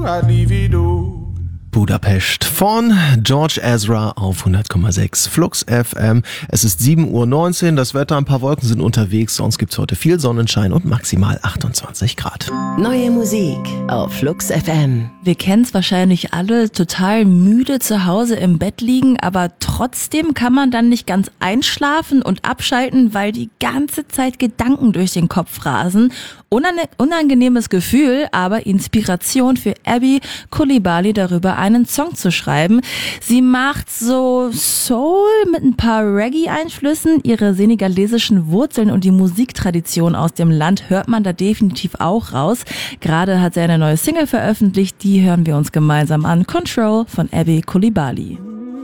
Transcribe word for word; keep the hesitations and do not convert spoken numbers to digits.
I'd leave it all. Budapest von George Ezra auf hundert Komma sechs Flux F M. Es ist sieben Uhr neunzehn, das Wetter, ein paar Wolken sind unterwegs, sonst gibt's heute viel Sonnenschein und maximal achtundzwanzig Grad. Neue Musik auf Flux F M. Wir kennen es wahrscheinlich alle, total müde zu Hause im Bett liegen, aber trotzdem kann man dann nicht ganz einschlafen und abschalten, weil die ganze Zeit Gedanken durch den Kopf rasen. Unane- unangenehmes Gefühl, aber Inspiration für Abby Coulibaly, darüber einen Song zu schreiben. Sie macht so Soul mit ein paar Reggae-Einflüssen. Ihre senegalesischen Wurzeln und die Musiktradition aus dem Land hört man da definitiv auch raus. Gerade hat sie eine neue Single veröffentlicht, die hören wir uns gemeinsam an. Control von Abby Coulibaly.